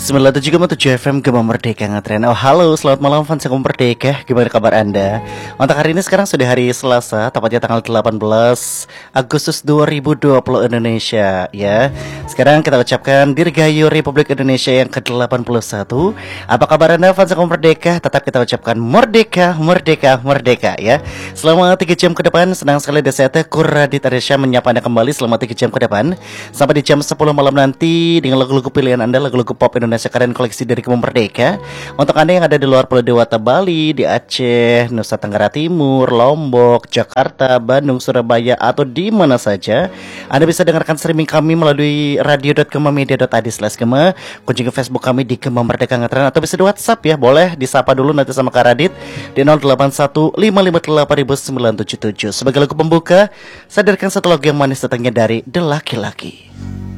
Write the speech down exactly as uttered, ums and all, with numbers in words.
sembilan puluh tujuh koma tujuh F M Gema Merdeka Ngetren. Oh halo, selamat malam fans Gema Merdeka. Gimana kabar Anda? Untuk hari ini sekarang sudah hari Selasa, tepatnya tanggal delapan belas Agustus dua ribu dua puluh Indonesia ya. Sekarang kita ucapkan Dirgahayu Republik Indonesia yang ke delapan puluh satu. Apa kabar Anda fans Gema Merdeka? Tetap kita ucapkan Merdeka, Merdeka, Merdeka ya. Selama tiga jam ke depan, senang sekali Desete Kuradit Aresya menyapa Anda kembali selama tiga jam ke depan sampai di jam sepuluh malam nanti dengan lagu-lagu pilihan Anda, lagu-lagu pop Indonesia keren koleksi dari Gema Merdeka. Untuk Anda yang ada di luar Pulau Dewata Bali, di Aceh, Nusa Tenggara Timur, Lombok, Jakarta, Bandung, Surabaya, atau di mana saja, Anda bisa dengarkan streaming kami melalui radio dot gema media dot i d slash gema. Kunjungi Facebook kami di Gema Merdeka Ngetren, atau bisa di WhatsApp ya. Boleh disapa dulu nanti sama Kak Radit di nol delapan satu lima lima delapan sembilan tujuh tujuh. Sebagai lagu pembuka, sadarkan satu lagu yang manis datangnya dari The Laki-Laki.